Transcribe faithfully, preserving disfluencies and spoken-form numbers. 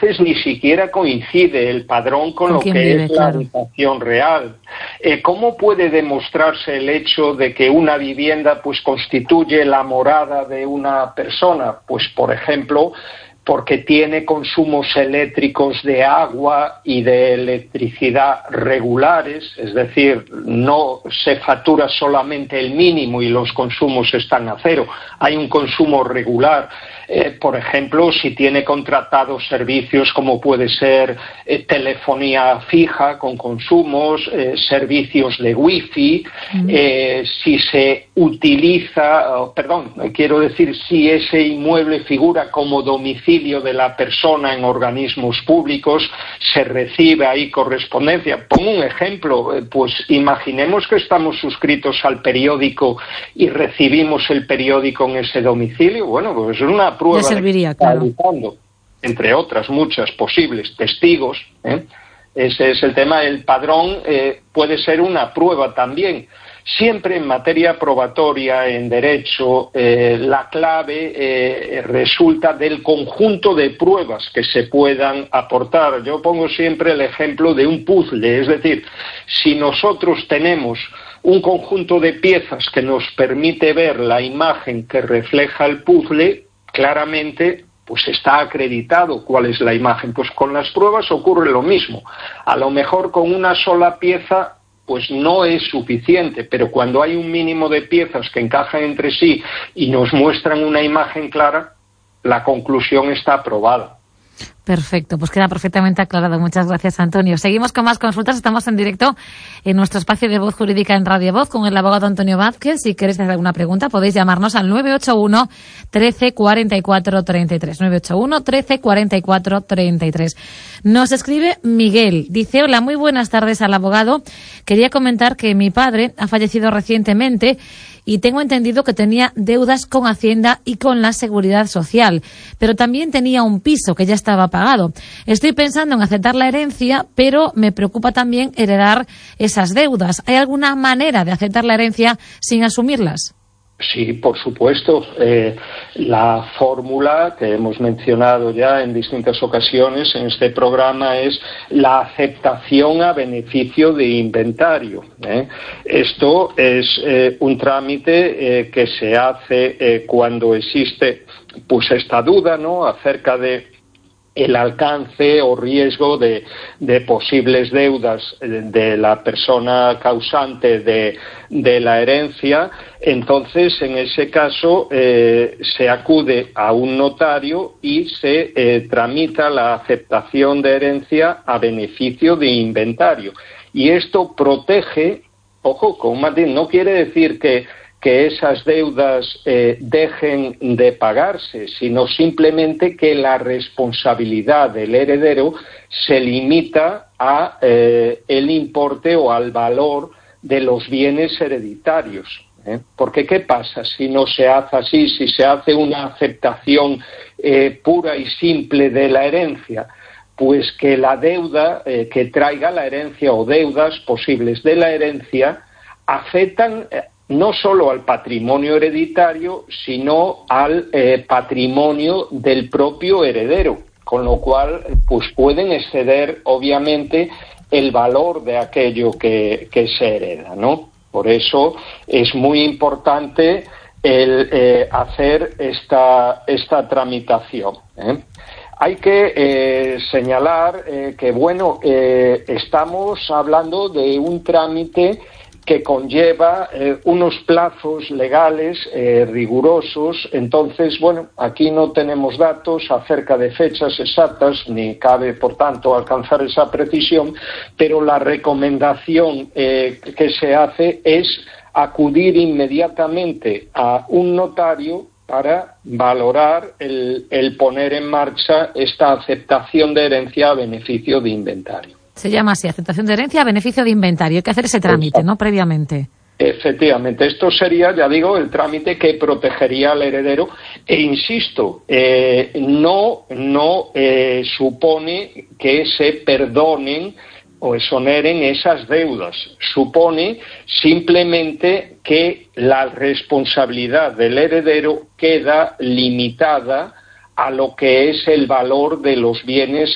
veces ni siquiera coincide el padrón con, con lo que vive, es la habitación claro. real. Eh, ¿Cómo puede demostrarse el hecho de que una vivienda pues constituye la morada de una persona? Pues, por ejemplo, porque tiene consumos eléctricos de agua y de electricidad regulares, es decir, no se factura solamente el mínimo y los consumos están a cero, hay un consumo regular. Eh, por ejemplo, si tiene contratados servicios como puede ser eh, telefonía fija con consumos, eh, servicios de wifi, mm. eh, si se utiliza, oh, perdón, quiero decir, si ese inmueble figura como domicilio de la persona en organismos públicos, se recibe ahí correspondencia. Pongo un ejemplo, eh, pues imaginemos que estamos suscritos al periódico y recibimos el periódico en ese domicilio, bueno, pues es una prueba serviría, de que está claro. entre otras muchas posibles testigos. ¿eh? Ese es el tema. El padrón eh, puede ser una prueba también. Siempre en materia probatoria, en derecho, eh, la clave eh, resulta del conjunto de pruebas que se puedan aportar. Yo pongo siempre el ejemplo de un puzzle, es decir, si nosotros tenemos un conjunto de piezas que nos permite ver la imagen que refleja el puzzle, claramente pues está acreditado cuál es la imagen. Pues con las pruebas ocurre lo mismo. A lo mejor con una sola pieza pues no es suficiente, pero cuando hay un mínimo de piezas que encajan entre sí y nos muestran una imagen clara, la conclusión está aprobada. Perfecto, pues queda perfectamente aclarado. Muchas gracias, Antonio. Seguimos con más consultas. Estamos en directo en nuestro espacio de Voz Jurídica en Radio Voz con el abogado Antonio Vázquez. Si queréis hacer alguna pregunta, podéis llamarnos al nueve ocho uno, trece, cuarenta y cuatro, treinta y tres. nueve ocho uno, trece, cuarenta y cuatro, treinta y tres. Nos escribe Miguel. Dice, hola, muy buenas tardes al abogado. Quería comentar que mi padre ha fallecido recientemente y tengo entendido que tenía deudas con Hacienda y con la Seguridad Social, pero también tenía un piso que ya estaba pagado. Estoy pensando en aceptar la herencia, pero me preocupa también heredar esas deudas. ¿Hay alguna manera de aceptar la herencia sin asumirlas? Sí, por supuesto. Eh, la fórmula que hemos mencionado ya en distintas ocasiones en este programa es la aceptación a beneficio de inventario. ¿eh? Esto es eh, un trámite eh, que se hace eh, cuando existe pues esta duda, ¿no?, acerca de el alcance o riesgo de, de posibles deudas de la persona causante de, de la herencia. Entonces, en ese caso, eh, se acude a un notario y se eh, tramita la aceptación de herencia a beneficio de inventario. Y esto protege, ojo, con matiz, no quiere decir que que esas deudas eh, dejen de pagarse, sino simplemente que la responsabilidad del heredero se limita a eh, el importe o al valor de los bienes hereditarios. ¿eh? Porque ¿qué pasa si no se hace así, si se hace una aceptación eh, pura y simple de la herencia? Pues que la deuda eh, que traiga la herencia o deudas posibles de la herencia afectan eh, no solo al patrimonio hereditario, sino al eh, patrimonio del propio heredero, con lo cual pues pueden exceder, obviamente, el valor de aquello que, que se hereda, ¿no? Por eso es muy importante el eh, hacer esta, esta tramitación, ¿eh? Hay que eh, señalar eh, que, bueno, eh, estamos hablando de un trámite que conlleva eh, unos plazos legales eh, rigurosos. Entonces, bueno, aquí no tenemos datos acerca de fechas exactas, ni cabe, por tanto, alcanzar esa precisión, pero la recomendación eh, que se hace es acudir inmediatamente a un notario para valorar el, el poner en marcha esta aceptación de herencia a beneficio de inventario. Se llama así, aceptación de herencia a beneficio de inventario. Hay que hacer ese trámite, ¿no?, previamente. Efectivamente, esto sería, ya digo, el trámite que protegería al heredero. E insisto, eh, no, no eh, supone que se perdonen o exoneren esas deudas. Supone simplemente que la responsabilidad del heredero queda limitada a lo que es el valor de los bienes